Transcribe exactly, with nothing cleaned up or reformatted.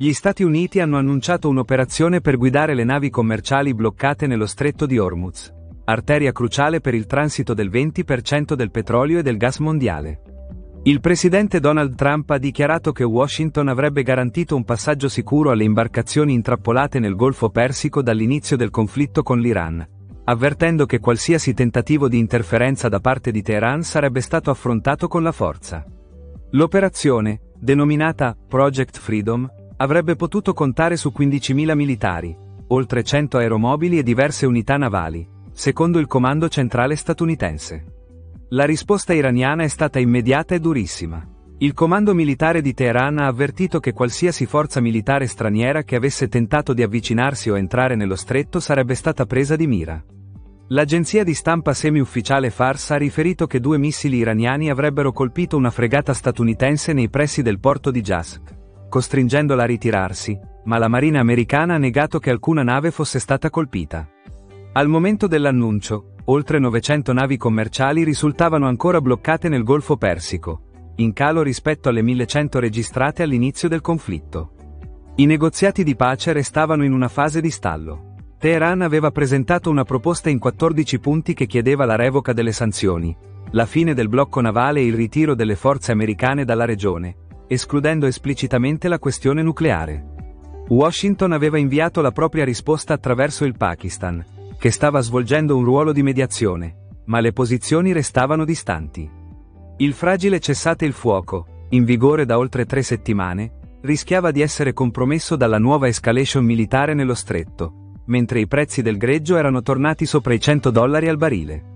Gli Stati Uniti hanno annunciato un'operazione per guidare le navi commerciali bloccate nello Stretto di Hormuz, arteria cruciale per il transito del venti per cento del petrolio e del gas mondiale. Il presidente Donald Trump ha dichiarato che Washington avrebbe garantito un passaggio sicuro alle imbarcazioni intrappolate nel Golfo Persico dall'inizio del conflitto con l'Iran, avvertendo che qualsiasi tentativo di interferenza da parte di Teheran sarebbe stato affrontato con la forza. L'operazione, denominata Project Freedom, avrebbe potuto contare su quindicimila militari, oltre cento aeromobili e diverse unità navali, secondo il comando centrale statunitense. La risposta iraniana è stata immediata e durissima. Il comando militare di Teheran ha avvertito che qualsiasi forza militare straniera che avesse tentato di avvicinarsi o entrare nello stretto sarebbe stata presa di mira. L'agenzia di stampa semi-ufficiale Fars ha riferito che due missili iraniani avrebbero colpito una fregata statunitense nei pressi del porto di Jask, costringendola a ritirarsi, ma la marina americana ha negato che alcuna nave fosse stata colpita. Al momento dell'annuncio, oltre novecento navi commerciali risultavano ancora bloccate nel Golfo Persico, in calo rispetto alle millecento registrate all'inizio del conflitto. I negoziati di pace restavano in una fase di stallo. Teheran aveva presentato una proposta in quattordici punti che chiedeva la revoca delle sanzioni, la fine del blocco navale e il ritiro delle forze americane dalla regione, escludendo esplicitamente la questione nucleare. Washington aveva inviato la propria risposta attraverso il Pakistan, che stava svolgendo un ruolo di mediazione, ma le posizioni restavano distanti. Il fragile cessate il fuoco, in vigore da oltre tre settimane, rischiava di essere compromesso dalla nuova escalation militare nello stretto, mentre i prezzi del greggio erano tornati sopra i cento dollari al barile.